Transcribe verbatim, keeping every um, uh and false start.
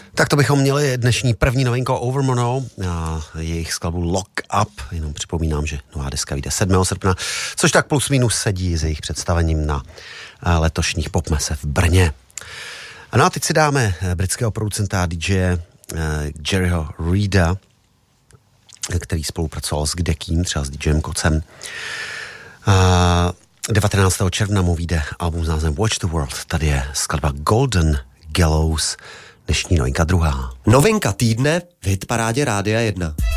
Tak to bychom měli dnešní první novinkou Overmono a jejich skladbu Lock Up. Jenom připomínám, že nová deska vyjde sedmého srpna, což tak plus minus sedí s jejich představením na letošních popmese v Brně. No a teď si dáme britského producenta a dý džeje Jerryho Reeda, který spolupracoval s Kdekým, třeba s DJem Kocem. devatenáctého června mu vyjde album s názvem Watch the World. Tady je skladba Golden Gallows, dnešní novinka druhá. Novinka týdne v hitparádě Rádia jedna.